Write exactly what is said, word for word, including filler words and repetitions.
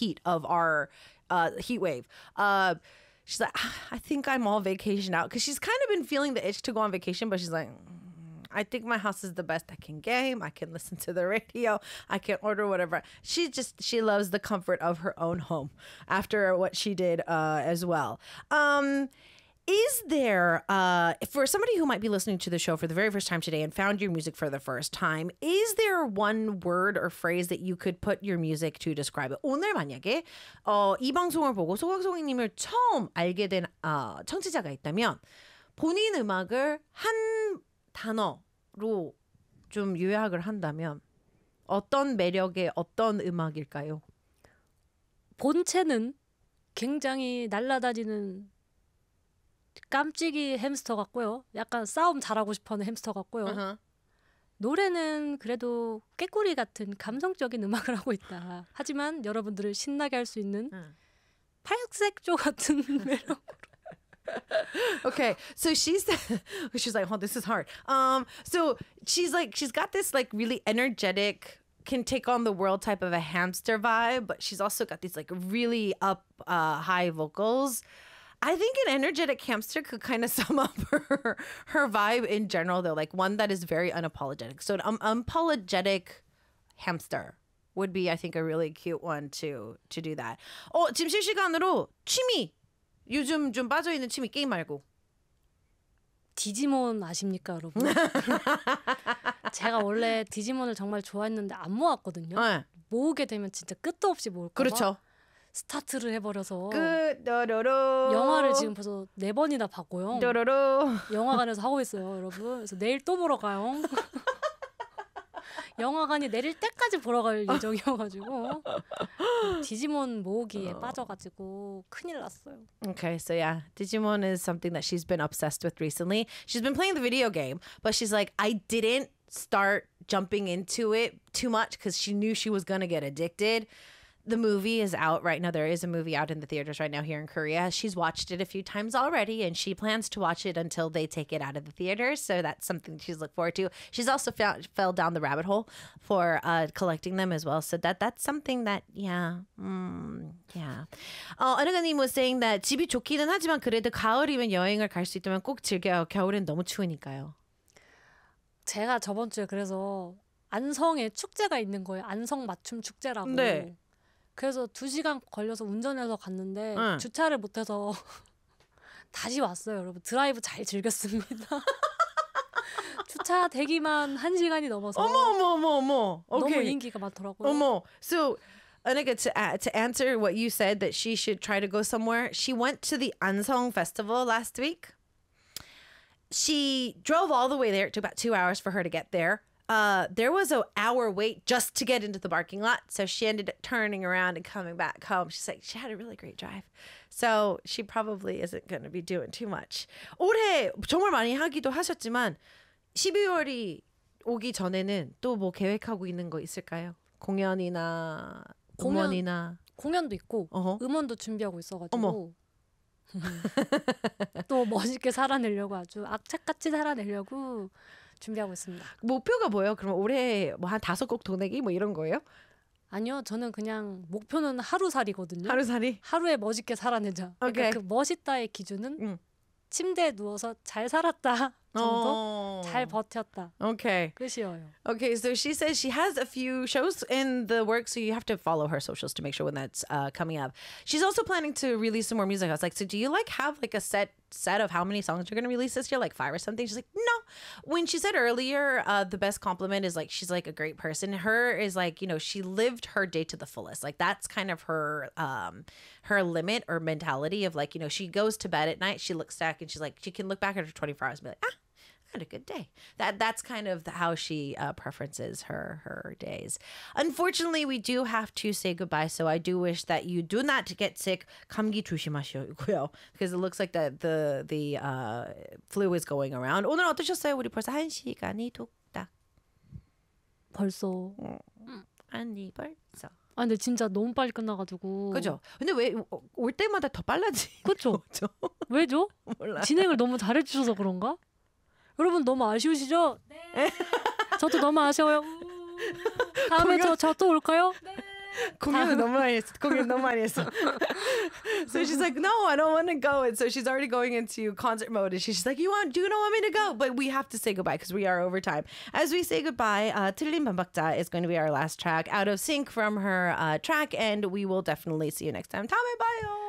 heat of our uh, heat wave. Uh, she's like, I think I'm all vacation out because she's kind of been feeling the itch to go on vacation, but she's like, I think my house is the best I can game. I can listen to the radio. I can order whatever. She just, she loves the comfort of her own home after what she did uh, as well. Um, is there, uh, for somebody who might be listening to the show for the very first time today and found your music for the first time, is there one word or phrase that you could put your music to describe it? 오늘 만약에 어, 이 방송을 보고 소각송이님을 처음 알게 된 어, 청취자가 있다면 본인 음악을 한 단어로 좀 요약을 한다면 어떤 매력의 어떤 음악일까요? 본체는 굉장히 날아다니는 깜찍이 햄스터 같고요. 약간 싸움 잘하고 싶어하는 햄스터 같고요. Uh-huh. 노래는 그래도 꾀꼬리 같은 감성적인 음악을 하고 있다. 하지만 여러분들을 신나게 할 수 있는 uh. 팔색조 같은 매력으로. Okay, so she's she's like, oh, this is hard. Um, so she's like, she's got this like really energetic, can take on the world type of a hamster vibe, but she's also got these like really up uh, high vocals. I think an energetic hamster could kind of sum up her her vibe in general, though, like one that is very unapologetic. So an um, unapologetic hamster would be, I think, a really cute one to to do that. 어, 지금 실시간으로 취미. 요즘 좀 빠져있는 취미 게임 말고. 디지몬 아십니까, 여러분? 제가 원래 디지몬을 정말 좋아했는데 안 모았거든요. 네. 모으게 되면 진짜 끝도 없이 모을까 봐. 그렇죠. 스타트를 해버려서 끝도로로 영화를 지금 벌써 네 번이나 봤고요. 도로로 영화관에서 하고 있어요, 여러분. 그래서 내일 또 보러 가요. 영화관이 내릴 때까지 보러 갈 예정이어가지고 디지몬 모으기에 빠져가지고 큰일 났어요. Okay, so yeah, Digimon is something that she's been obsessed with recently. She's been playing the video game, but she's like, I didn't start jumping into it too much because she knew she was gonna get addicted. The movie is out right now. There is a movie out in the theaters right now here in Korea. She's watched it a few times already, and she plans to watch it until they take it out of the theaters. So that's something she's looked forward to. She's also found, fell down the rabbit hole for uh, collecting them as well. So that that's something that, yeah, mm, yeah. 어, 어느가님 was saying that 집이 좋기는 하지만 그래도 가을이면 여행을 갈 수 있다면 꼭 즐겨요. 겨울엔 너무 추우니까요. 제가 저번 주에 그래서 안성에 축제가 있는 거예요. 안성 맞춤 축제라고. 네. 그래서 두 시간 걸려서 운전해서 갔는데 응. 주차를 못해서 다시 왔어요. 여러분 드라이브 잘 즐겼습니다. 주차 대기만 한 시간이 넘어서 어머 어머 어머 어머. 너무 Okay. 인기가 많더라고요. 어머. So Anika, to uh, to answer what you said that she should try to go somewhere, she went to the Ansong Festival last week. She drove all the way there. It took about two hours for her to get there. Uh, there was an hour wait just to get into the parking lot. So she ended up turning around and coming back home. She's like, she had a really great drive. So she probably isn't going to be doing too much. 올해 정말 많이 하기도 하셨지만 십이월이 오기 전에는 또 뭐 계획하고 있는 거 있을까요? 공연이나 공연, 음원이나. 공연도 있고 어허. 음원도 준비하고 있어가지고 어머. 또 멋있게 살아내려고 아주 악착같이 살아내려고 준비하고 있습니다. 목표가 뭐예요? 그럼 올해 뭐 한 다섯 곡 더 내기 뭐 이런 거예요? 아니요, 저는 그냥 목표는 하루살이거든요. 하루살이? 하루에 멋있게 살아내자. 오케이. 그러니까 그 멋있다의 기준은 응. 침대에 누워서 잘 살았다 정도, 어. 잘 버텼다. Okay. 끝이에요. Okay, so she says she has a few shows in the works, so you have to follow her socials to make sure when that's uh, coming up. She's also planning to release some more music. I was like, so do you like have like a set set of how many songs you're going to release this year, like five or something? She's like, no. When she said earlier, uh, the best compliment is like she's like a great person. Her is like, you know, she lived her day to the fullest. Like that's kind of her um her limit or mentality of like, you know, she goes to bed at night, she looks back and she's like, she can look back at her twenty-four hours and be like, ah, had a good day. That that's kind of how she uh, preferences her her days. Unfortunately, we do have to say goodbye. So I do wish that you do not get sick. 감기 조심하시고요, because it looks like that the the uh, flu is going around. 오늘 어떠셨어요? 우리 벌써 한 시간이 뚝딱. 벌써. 음, 아니 벌써. 아 근데 진짜 너무 빨리 끝나가지고. 그죠? 근데 왜 올 때마다 더 빨라지? 그죠? 왜죠? 몰라. 진행을 너무 잘해주셔서 그런가? 여러분 너무 아쉬우시죠? 네. 저도 너무 아쉬워요. 다음에 저 저 또 올까요? 네. 공연을 너무 많이 했어. 공연 너무 많이 했어. So she's like, no, I don't want to go. And so she's already going into concert mode. And she's like, you want, do you not want me to go? But we have to say goodbye because we are over time. As we say goodbye, uh, 틀린 반박자 is going to be our last track, Out of Sync, from her uh, track. And we will definitely see you next time. 다음에 봐요.